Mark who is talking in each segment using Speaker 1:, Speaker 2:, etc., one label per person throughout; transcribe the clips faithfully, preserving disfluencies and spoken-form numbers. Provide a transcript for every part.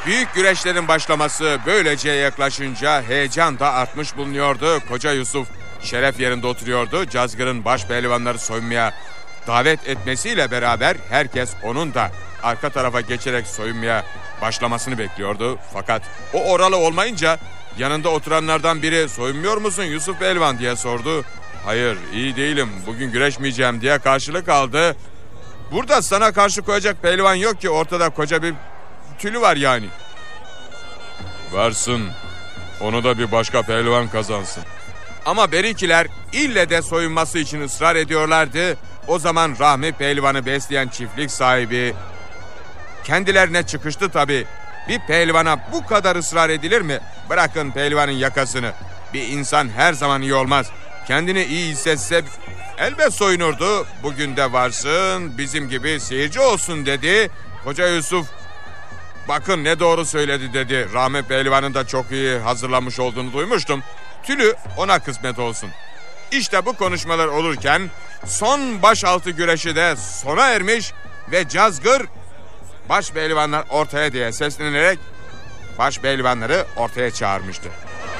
Speaker 1: Büyük güreşlerin başlaması böylece yaklaşınca heyecan da artmış bulunuyordu. Koca Yusuf şeref yerinde oturuyordu. Cazgır'ın baş pehlivanları soyunmaya davet etmesiyle beraber herkes onun da arka tarafa geçerek soyunmaya başlamasını bekliyordu. Fakat o oralı olmayınca yanında oturanlardan biri "Soyunmuyor musun Yusuf Pehlivan?" diye sordu. "Hayır, iyi değilim, bugün güreşmeyeceğim" diye karşılık aldı. Burada sana karşı koyacak pehlivan yok ki, ortada koca bir tülü var yani. Varsın, onu da bir başka pehlivan kazansın. Ama berikiler ille de soyunması için ısrar ediyorlardı. O zaman Rahmi Pehlivan'ı besleyen çiftlik sahibi kendilerine çıkıştı tabii. Bir pehlivana bu kadar ısrar edilir mi? Bırakın pehlivanın yakasını. Bir insan her zaman iyi olmaz. Kendini iyi hissetse elbet soyunurdu. Bugün de varsın, bizim gibi seyirci olsun dedi. Koca Yusuf "Bakın ne doğru söyledi" dedi. Rahmi Pehlivan'ın da çok iyi hazırlanmış olduğunu duymuştum. Tülü ona kısmet olsun. İşte bu konuşmalar olurken son başaltı güreşi de sona ermiş ve Cazgır baş pehlivanlar ortaya diye seslenerek baş pehlivanları ortaya çağırmıştı.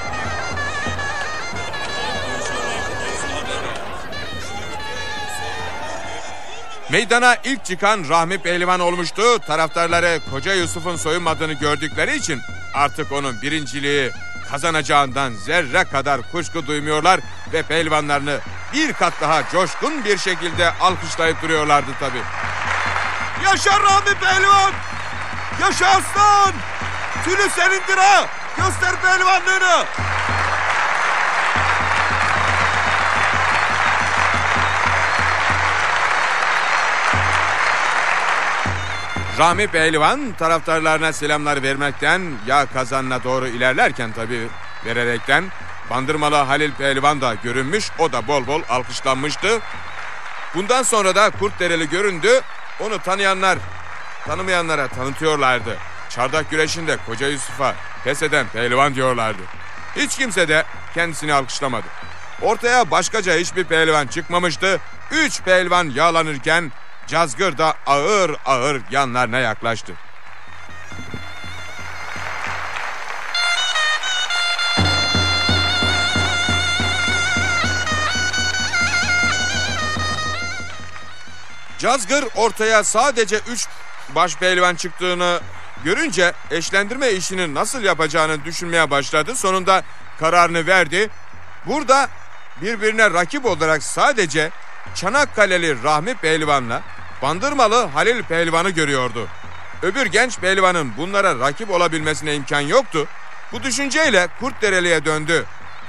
Speaker 1: Meydana ilk çıkan Rahmi Pehlivan olmuştu. Taraftarları Koca Yusuf'un soyunmadığını gördükleri için artık onun birinciliği kazanacağından zerre kadar kuşku duymuyorlar ve pehlivanlarını bir kat daha coşkun bir şekilde alkışlayıp duruyorlardı tabii. "Yaşa Rahmi Pehlivan! Yaşa aslan! Tülü senindir ha! Göster pehlivanlığını!" Rahmi Pehlivan taraftarlarına selamlar vermekten ya kazanına doğru ilerlerken tabii vererekten Bandırmalı Halil Pehlivan da görünmüş, o da bol bol alkışlanmıştı. Bundan sonra da Kurtdereli göründü. Onu tanıyanlar tanımayanlara tanıtıyorlardı. Çardak güreşinde Koca Yusuf'a pes eden pehlivan diyorlardı. Hiç kimse de kendisini alkışlamadı. Ortaya başkaca hiçbir pehlivan çıkmamıştı. Üç pehlivan yağlanırken Cazgır da ağır ağır yanlarına yaklaştı. Cazgır ortaya sadece üç baş pehlivan çıktığını görünce eşlendirme işini nasıl yapacağını düşünmeye başladı. Sonunda kararını verdi. Burada birbirine rakip olarak sadece Çanakkale'li Rahmi Pehlivan'la Bandırmalı Halil Pehlivan'ı görüyordu. Öbür genç pehlivanın bunlara rakip olabilmesine imkan yoktu. Bu düşünceyle Kurtdereli'ye döndü.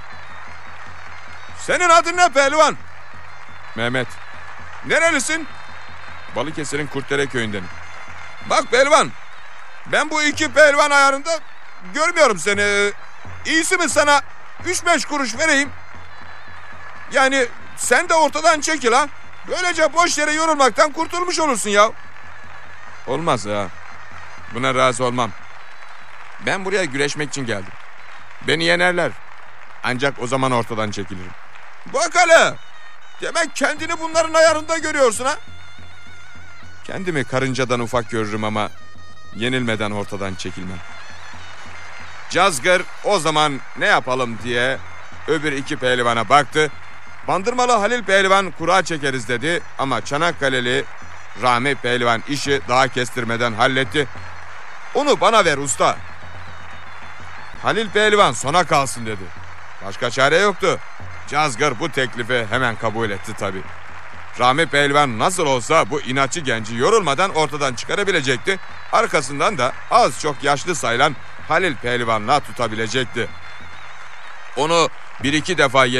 Speaker 1: "Senin adın ne pehlivan?" "Mehmet." "Nerelisin?" "Balıkesir'in Kurtdere köyündenim." "Bak pehlivan, ben bu iki pehlivan ayarında görmüyorum seni. İyisi mi sana üç beş kuruş vereyim? Yani sen de ortadan çekil ha. Böylece boş yere yorulmaktan kurtulmuş olursun ya." "Olmaz ya. Buna razı olmam. Ben buraya güreşmek için geldim. Beni yenerler. Ancak o zaman ortadan çekilirim." "Bak hele. Demek kendini bunların ayarında görüyorsun ha?" "Kendimi karıncadan ufak görürüm ama yenilmeden ortadan çekilmem." Cazgır o zaman ne yapalım diye öbür iki pehlivana baktı. Bandırmalı Halil Pehlivan kura çekeriz dedi ama Çanakkale'li Rahmi Pehlivan işi daha kestirmeden halletti. "Onu bana ver usta." Halil Pehlivan sona kalsın dedi. Başka çare yoktu. Cazgır bu teklifi hemen kabul etti tabii. Rahmi Pehlivan nasıl olsa bu inatçı genci yorulmadan ortadan çıkarabilecekti. Arkasından da az çok yaşlı sayılan Halil Pehlivan'la tutabilecekti. Onu bir iki defa